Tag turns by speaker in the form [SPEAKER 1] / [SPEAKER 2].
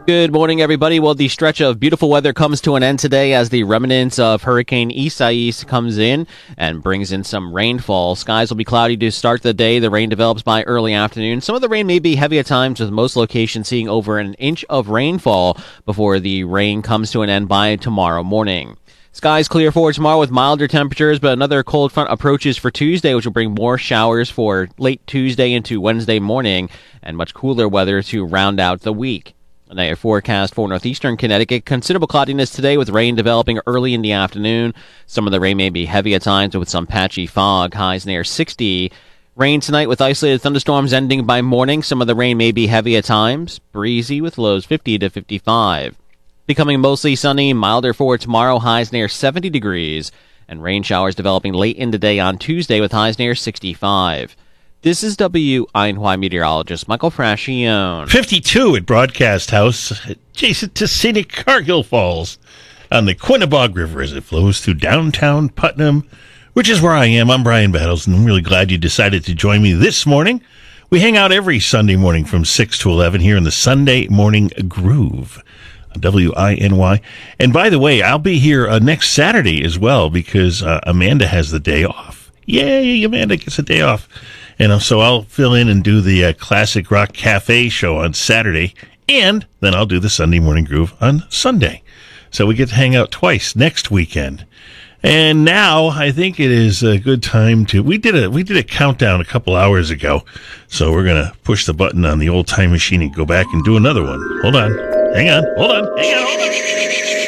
[SPEAKER 1] Good morning, everybody. Well, the stretch of beautiful weather comes to an end today as the remnants of Hurricane Isaias comes in and brings in some rainfall. Skies will be cloudy to start the day. The rain develops by early afternoon. Some of the rain may be heavy at times, with most locations seeing over an inch of rainfall before the rain comes to an end by tomorrow morning. Skies clear for tomorrow with milder temperatures, but another cold front approaches for Tuesday, which will bring more showers for late Tuesday into Wednesday morning and much cooler weather to round out the week. Now your forecast for northeastern Connecticut. Considerable cloudiness today with rain developing early in the afternoon. Some of the rain may be heavy at times with some patchy fog. Highs near 60. Rain tonight with isolated thunderstorms ending by morning. Some of the rain may be heavy at times. Breezy with lows 50 to 55. Becoming mostly sunny, milder for tomorrow. Highs near 70 degrees. And rain showers developing late in the day on Tuesday with highs near 65. This is WINY meteorologist Michael Frascione.
[SPEAKER 2] 52 at Broadcast House, adjacent to scenic Cargill Falls on the Quinnebog River as it flows through downtown Putnam, which is where I am. I'm Brian Battles, and I'm really glad you decided to join me this morning. We hang out every Sunday morning from 6 to 11 here in the Sunday Morning Groove on WINY. And by the way, I'll be here next Saturday as well because Amanda has the day off. Yay, Amanda gets a day off. And so I'll fill in and do the Classic Rock Cafe show on Saturday, and then I'll do the Sunday Morning Groove on Sunday. So we get to hang out twice next weekend. And now I think it is a good time to. We did a countdown a couple hours ago, so we're gonna push the button on the old time machine and go back and do another one. Hold on, hang on, hold on.